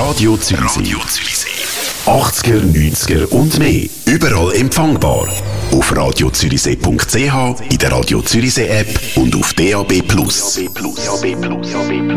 Radio Zürichsee. 80er, 90er und mehr. Überall empfangbar. Auf radiozürichsee.ch, in der Radio Zürichsee App und auf DAB+.